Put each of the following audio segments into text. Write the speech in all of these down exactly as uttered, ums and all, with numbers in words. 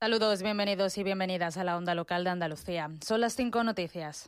Saludos, bienvenidos y bienvenidas a la Onda Local de Andalucía. Son las cinco noticias.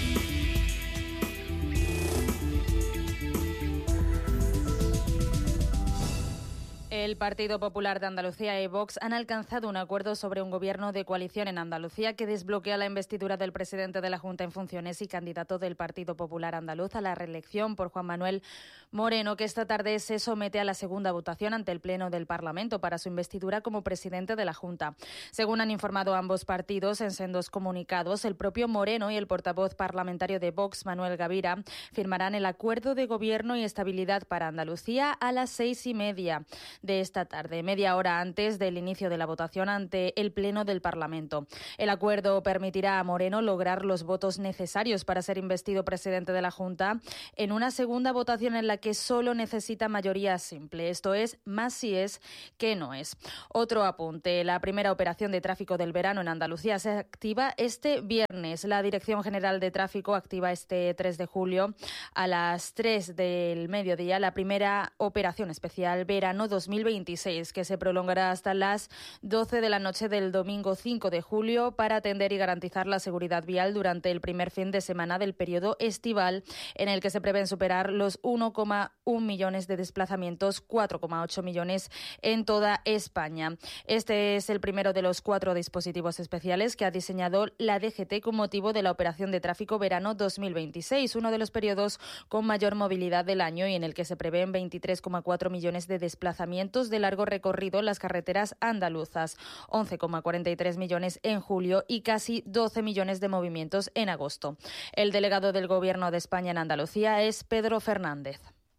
El Partido Popular de Andalucía y Vox han alcanzado un acuerdo sobre un gobierno de coalición en Andalucía que desbloquea la investidura del presidente de la Junta en funciones y candidato del Partido Popular andaluz a la reelección por Juan Manuel Moreno, que esta tarde se somete a la segunda votación ante el Pleno del Parlamento para su investidura como presidente de la Junta. Según han informado ambos partidos en sendos comunicados, el propio Moreno y el portavoz parlamentario de Vox, Manuel Gavira, firmarán el acuerdo de gobierno y estabilidad para Andalucía a las seis y media de esta tarde, media hora antes del inicio de la votación ante el Pleno del Parlamento. El acuerdo permitirá a Moreno lograr los votos necesarios para ser investido presidente de la Junta en una segunda votación en la que solo necesita mayoría simple, esto es, más si es que no es. Otro apunte, la primera operación de tráfico del verano en Andalucía se activa este viernes. La Dirección General de Tráfico activa este tres de julio a las tres del mediodía la primera operación especial verano dos mil veintiséis, que se prolongará hasta las doce de la noche del domingo cinco de julio para atender y garantizar la seguridad vial durante el primer fin de semana del periodo estival, en el que se prevén superar los uno coma uno millones de desplazamientos, cuatro coma ocho millones en toda España. Este es el primero de los cuatro dispositivos especiales que ha diseñado la D G T con motivo de la operación de tráfico verano dos mil veintiséis, uno de los periodos con mayor movilidad del año y en el que se prevén veintitrés coma cuatro millones de desplazamientos de largo recorrido en las carreteras andaluzas, once coma cuarenta y tres millones en julio y casi doce millones de movimientos en agosto. El delegado del Gobierno de España en Andalucía es Pedro Fernández.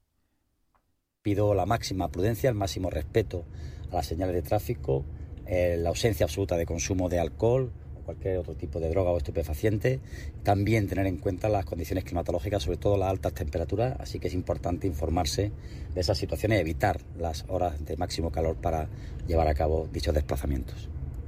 Pido la máxima prudencia, el máximo respeto a las señales de tráfico, eh, la ausencia absoluta de consumo de alcohol o cualquier otro tipo de droga o estupefaciente. También tener en cuenta las condiciones climatológicas, sobre todo las altas temperaturas, así que es importante informarse de esas situaciones y evitar las horas de máximo calor para llevar a cabo dichos desplazamientos.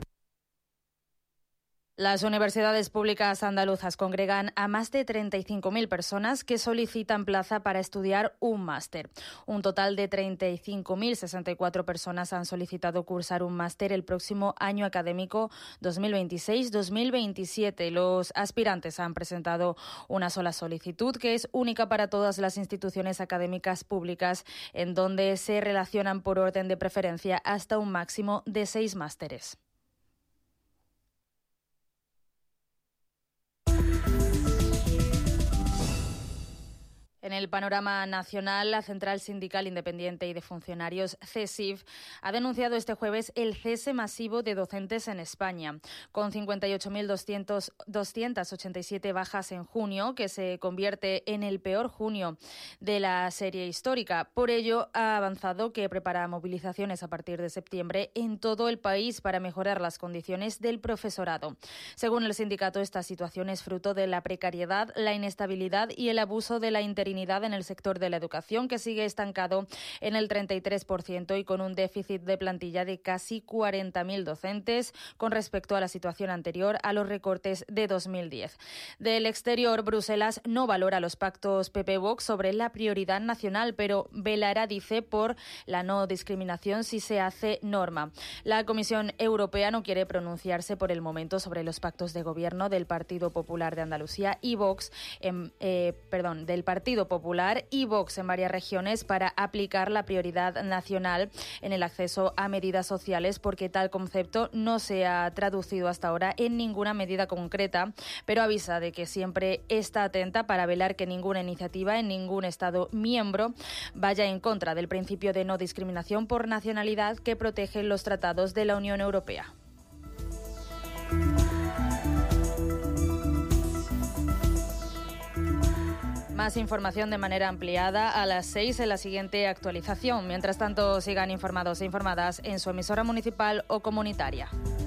Las universidades públicas andaluzas congregan a más de treinta y cinco mil personas que solicitan plaza para estudiar un máster. Un total de treinta y cinco mil sesenta y cuatro personas han solicitado cursar un máster el próximo año académico dos mil veintiséis dos mil veintisiete. Los aspirantes han presentado una sola solicitud, que es única para todas las instituciones académicas públicas, en donde se relacionan por orden de preferencia hasta un máximo de seis másteres. En el panorama nacional, la Central Sindical Independiente y de Funcionarios, CESIF, ha denunciado este jueves el cese masivo de docentes en España, con cincuenta y ocho mil doscientas ochenta y siete bajas en junio, que se convierte en el peor junio de la serie histórica. Por ello, ha avanzado que prepara movilizaciones a partir de septiembre en todo el país para mejorar las condiciones del profesorado. Según el sindicato, esta situación es fruto de la precariedad, la inestabilidad y el abuso de la interinidad en el sector de la educación, que sigue estancado en el treinta y tres por ciento y con un déficit de plantilla de casi cuarenta mil docentes con respecto a la situación anterior a los recortes de dos mil diez. Del exterior, Bruselas no valora los pactos P P-Vox sobre la prioridad nacional, pero velará, dice, por la no discriminación si se hace norma. La Comisión Europea no quiere pronunciarse por el momento sobre los pactos de gobierno del Partido Popular de Andalucía y Vox, en, eh, perdón, del Partido Popular y Vox en varias regiones para aplicar la prioridad nacional en el acceso a medidas sociales, porque tal concepto no se ha traducido hasta ahora en ninguna medida concreta, pero avisa de que siempre está atenta para velar que ninguna iniciativa en ningún Estado miembro vaya en contra del principio de no discriminación por nacionalidad que protegen los tratados de la Unión Europea. Más información de manera ampliada a las seis en la siguiente actualización. Mientras tanto, sigan informados e informadas en su emisora municipal o comunitaria.